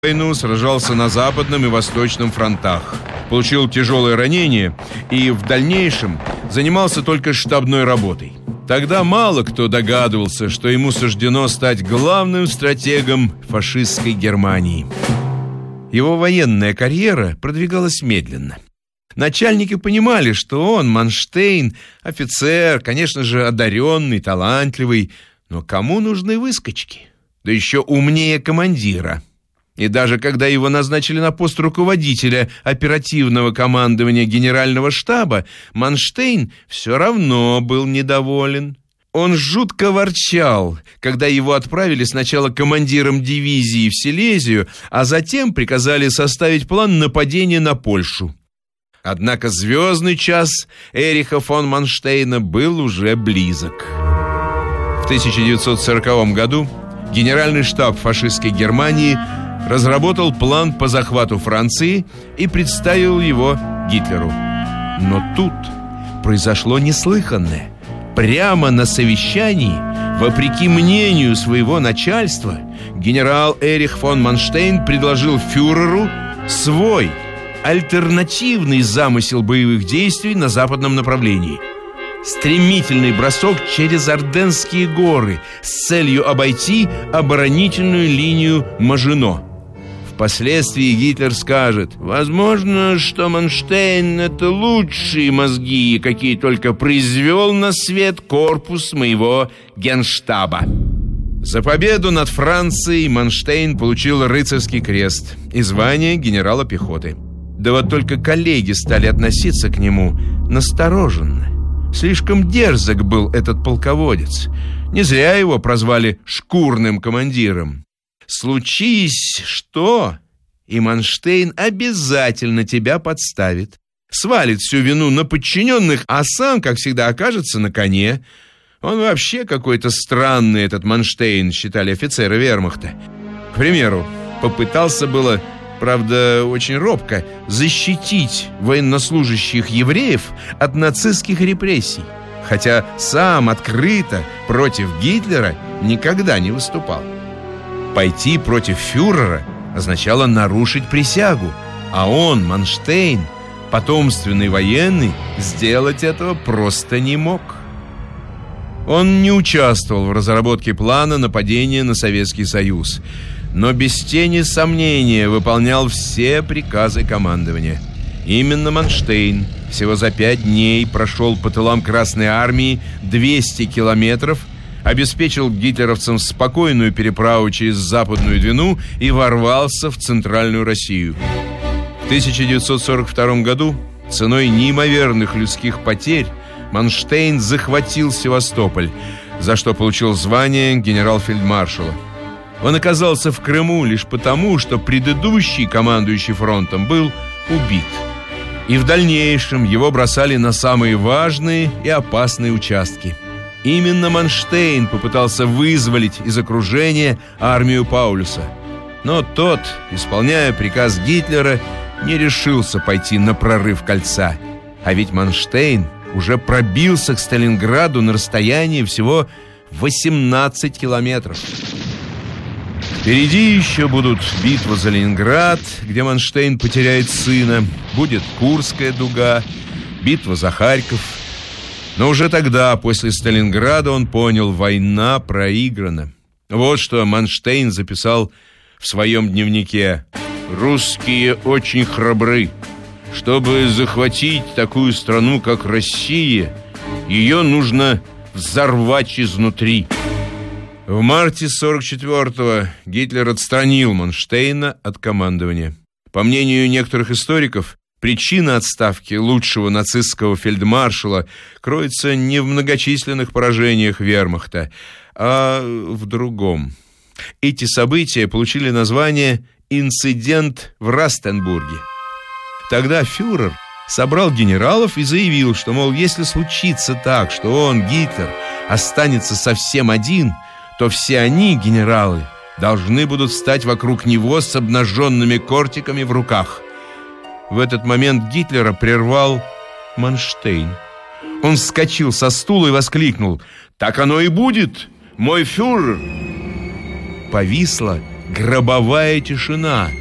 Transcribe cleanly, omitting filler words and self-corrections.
войну сражался на Западном и Восточном фронтах. Получил тяжелые ранения и в дальнейшем занимался только штабной работой. Тогда мало кто догадывался, что ему суждено стать главным стратегом фашистской Германии. Его военная карьера продвигалась медленно. Начальники понимали, что он, Манштейн, офицер, конечно же, одаренный, талантливый, но кому нужны выскочки? Да еще умнее командира. И даже когда его назначили на пост руководителя оперативного командования Генерального штаба, Манштейн все равно был недоволен. Он жутко ворчал, когда его отправили сначала командиром дивизии в Силезию, а затем приказали составить план нападения на Польшу. Однако звездный час Эриха фон Манштейна был уже близок. В 1940 году Генеральный штаб фашистской Германии разработал план по захвату Франции и представил его Гитлеру. Но тут произошло неслыханное. Прямо на совещании, вопреки мнению своего начальства, генерал Эрих фон Манштейн предложил фюреру свой альтернативный замысел боевых действий на западном направлении. Стремительный бросок через Орденские горы с целью обойти оборонительную линию Мажино. Впоследствии Гитлер скажет: возможно, что Манштейн — это лучшие мозги, какие только произвел на свет корпус моего генштаба. За победу над Францией Манштейн получил рыцарский крест и звание генерала пехоты. Да вот только коллеги стали относиться к нему настороженно. Слишком дерзок был этот полководец. Не зря его прозвали шкурным командиром. Случись что, и Манштейн обязательно тебя подставит. Свалит всю вину на подчиненных, а сам, как всегда, окажется на коне. Он вообще какой-то странный, этот Манштейн, считали офицеры вермахта. К примеру, попытался было, правда, очень робко, защитить военнослужащих евреев от нацистских репрессий, хотя сам открыто против Гитлера никогда не выступал. Пойти против фюрера означало нарушить присягу, а он, Манштейн, потомственный военный, сделать этого просто не мог. Он не участвовал в разработке плана нападения на Советский Союз, но без тени сомнения выполнял все приказы командования. Именно Манштейн всего за 5 дней прошел по тылам Красной Армии 200 километров, обеспечил гитлеровцам спокойную переправу через Западную Двину и ворвался в Центральную Россию. В 1942 году ценой неимоверных людских потерь Манштейн захватил Севастополь, за что получил звание генерал-фельдмаршала. Он оказался в Крыму лишь потому, что предыдущий командующий фронтом был убит. И в дальнейшем его бросали на самые важные и опасные участки. Именно Манштейн попытался вызволить из окружения армию Паулюса. Но тот, исполняя приказ Гитлера, не решился пойти на прорыв кольца. А ведь Манштейн уже пробился к Сталинграду на расстоянии всего 18 километров. Впереди еще будут битва за Ленинград, где Манштейн потеряет сына, будет Курская дуга, битва за Харьков. Но уже тогда, после Сталинграда, он понял: война проиграна. Вот что Манштейн записал в своем дневнике: «Русские очень храбры. Чтобы захватить такую страну, как Россия, ее нужно взорвать изнутри». В марте 1944-го Гитлер отстранил Манштейна от командования. По мнению некоторых историков, причина отставки лучшего нацистского фельдмаршала кроется не в многочисленных поражениях вермахта, а в другом. Эти события получили название «Инцидент в Растенбурге». Тогда фюрер собрал генералов и заявил, что, мол, если случится так, что он, Гитлер, останется совсем один, то все они, генералы, должны будут встать вокруг него с обнаженными кортиками в руках. В этот момент Гитлера прервал Манштейн. Он вскочил со стула и воскликнул: «Так оно и будет, мой фюрер!» Повисла гробовая тишина,